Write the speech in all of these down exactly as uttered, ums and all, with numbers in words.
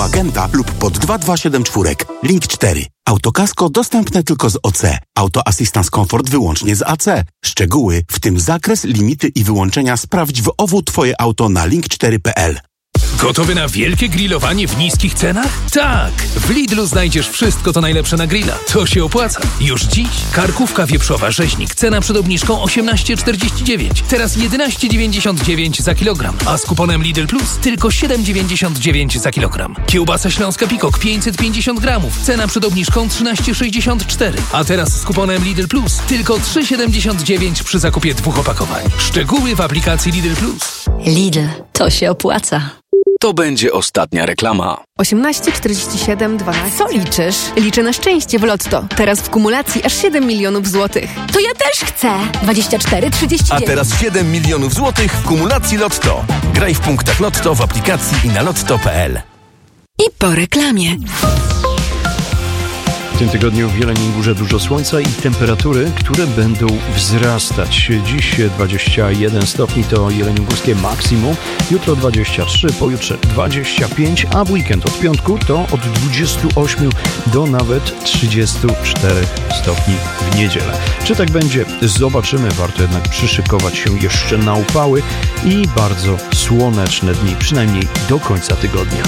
u agenta lub pod dwa dwa siedem cztery. Link cztery. Autokasko dostępne tylko z O C. Auto Assistance Comfort wyłącznie z A C. Szczegóły, w tym zakres, limity i wyłączenia sprawdź w O W Twoje auto na link cztery kropka p l. Gotowy na wielkie grillowanie w niskich cenach? Tak! W Lidlu znajdziesz wszystko, co najlepsze na grilla. To się opłaca. Już dziś karkówka wieprzowa rzeźnik. Cena przed obniżką osiemnaście czterdzieści dziewięć. Teraz jedenaście dziewięćdziesiąt dziewięć za kilogram. A z kuponem Lidl Plus tylko siedem dziewięćdziesiąt dziewięć za kilogram. Kiełbasa śląska Pikok pięćset pięćdziesiąt gramów. Cena przed obniżką trzynaście sześćdziesiąt cztery. A teraz z kuponem Lidl Plus tylko trzy siedemdziesiąt dziewięć przy zakupie dwóch opakowań. Szczegóły w aplikacji Lidl Plus. Lidl. To się opłaca. To będzie ostatnia reklama. osiemnaście czterdzieści siedem dwanaście. Co liczysz? Liczę na szczęście w Lotto. Teraz w kumulacji aż siedem milionów złotych. To ja też chcę! dwadzieścia cztery trzydzieści dziewięć. A teraz siedem milionów złotych w kumulacji Lotto. Graj w punktach Lotto, w aplikacji i na lotto kropka p l. I po reklamie. W tym tygodniu w Jeleniej Górze dużo słońca i temperatury, które będą wzrastać. Dziś dwadzieścia jeden stopni to jeleniogórskie maksimum, jutro dwadzieścia trzy, pojutrze dwadzieścia pięć, a w weekend od piątku to od dwudziestu ośmiu do nawet trzydziestu czterech stopni w niedzielę. Czy tak będzie? Zobaczymy. Warto jednak przyszykować się jeszcze na upały i bardzo słoneczne dni, przynajmniej do końca tygodnia.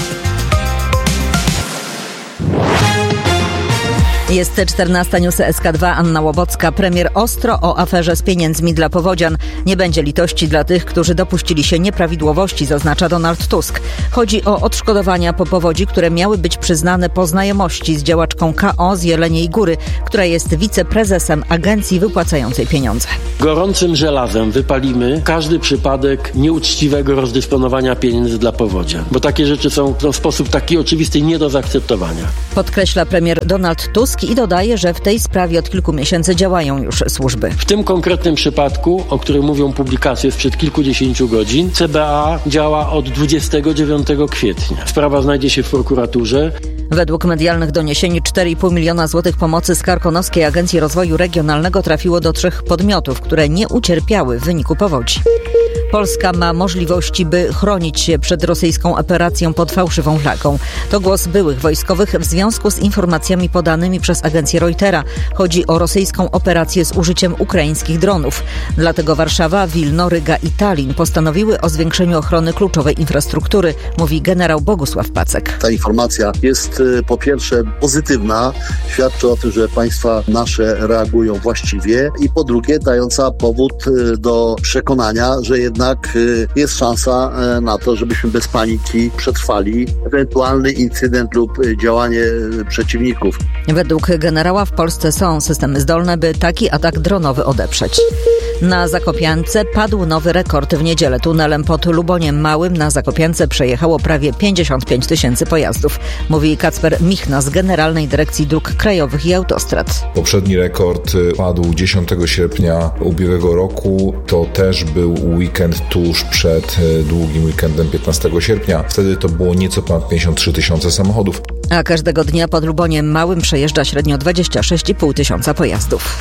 Jest czternasta, newsy S K dwa, Anna Łobocka. Premier ostro o aferze z pieniędzmi dla powodzian. Nie będzie litości dla tych, którzy dopuścili się nieprawidłowości, zaznacza Donald Tusk. Chodzi o odszkodowania po powodzi, które miały być przyznane po znajomości z działaczką K O z Jeleniej Góry, która jest wiceprezesem agencji wypłacającej pieniądze. Gorącym żelazem wypalimy każdy przypadek nieuczciwego rozdysponowania pieniędzy dla powodzian, bo takie rzeczy są w sposób taki oczywisty nie do zaakceptowania. Podkreśla premier Donald Tusk i dodaje, że w tej sprawie od kilku miesięcy działają już służby. W tym konkretnym przypadku, o którym mówią publikacje sprzed kilkudziesięciu godzin, C B A działa od dwudziestego dziewiątego kwietnia. Sprawa znajdzie się w prokuraturze. Według medialnych doniesień cztery i pół miliona złotych pomocy z Karkonoskiej Agencji Rozwoju Regionalnego trafiło do trzech podmiotów, które nie ucierpiały w wyniku powodzi. Polska ma możliwości, by chronić się przed rosyjską operacją pod fałszywą flagą. To głos byłych wojskowych w związku z informacjami podanymi przez agencję Reutera. Chodzi o rosyjską operację z użyciem ukraińskich dronów. Dlatego Warszawa, Wilno, Ryga i Tallin postanowiły o zwiększeniu ochrony kluczowej infrastruktury, mówi generał Bogusław Pacek. Ta informacja jest po pierwsze pozytywna, świadczy o tym, że państwa nasze reagują właściwie i po drugie dająca powód do przekonania, że jednak jest szansa na to, żebyśmy bez paniki przetrwali ewentualny incydent lub działanie przeciwników. Według generała w Polsce są systemy zdolne, by taki atak dronowy odeprzeć. Na Zakopiance padł nowy rekord w niedzielę. Tunelem pod Luboniem Małym na Zakopiance przejechało prawie pięćdziesiąt pięć tysięcy pojazdów, mówi Kacper Michna z Generalnej Dyrekcji Dróg Krajowych i Autostrad. Poprzedni rekord padł dziesiątego sierpnia ubiegłego roku. To też był weekend tuż przed długim weekendem piętnastego sierpnia. Wtedy to było nieco ponad pięćdziesiąt trzy tysiące samochodów. A każdego dnia pod Luboniem Małym przejeżdża średnio dwadzieścia sześć i pół tysiąca pojazdów.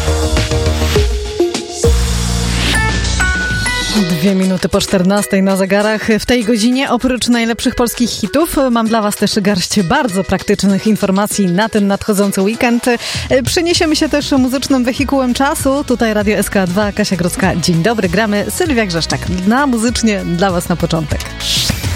Dwie minuty po czternastej na zegarach. W tej godzinie oprócz najlepszych polskich hitów mam dla Was też garść bardzo praktycznych informacji na ten nadchodzący weekend. Przeniesiemy się też muzycznym wehikułem czasu. Tutaj Radio S K dwa, Kasia Grodzka. Dzień dobry, gramy Sylwia Grzeszczak. Na muzycznie dla Was na początek.